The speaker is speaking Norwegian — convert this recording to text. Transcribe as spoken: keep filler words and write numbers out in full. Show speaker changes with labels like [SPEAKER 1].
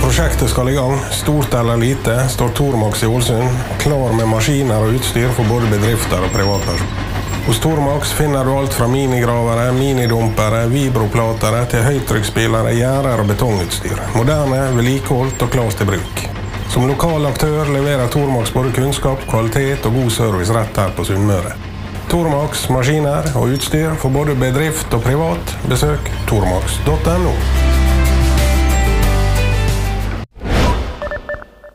[SPEAKER 1] Prosjektet skal i gang, stort eller lite, står Tormax i Ålesund, klar med maskiner og utstyr for både bedrifter og privatpersoner. Hos Tormax finner du alt fra minigravere, minidumpere, vibroplatere til høytrykksspillere, gjerder og betongutstyr. Moderne, vedlikeholdt og klart til bruk. Som lokal aktør leverer Tormax både kunnskap, kvalitet og god service rett her på Sunnmøre. Tormax, maskiner og utstyr for både bedrift og privat. Besøk tormax punktum no.